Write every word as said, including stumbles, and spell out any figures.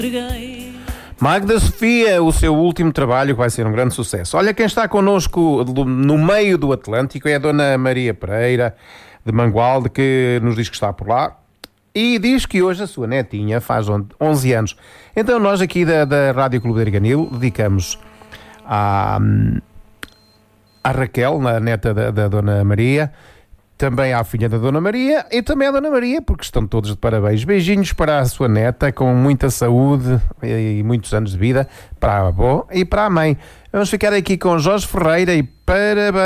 Magda Sofia, o seu último trabalho vai ser um grande sucesso. Olha, quem está connosco no meio do Atlântico é a Dona Maria Pereira, de Mangualde, que nos diz que está por lá e diz que hoje a sua netinha faz onze anos. Então nós aqui da, da Rádio Clube de Arganil dedicamos à, à Raquel, a neta da, da Dona Maria, também à filha da Dona Maria e também à Dona Maria, porque estão todos de parabéns. Beijinhos para a sua neta, com muita saúde e muitos anos de vida, para a avó e para a mãe. Vamos ficar aqui com Jorge Ferreira e parabéns.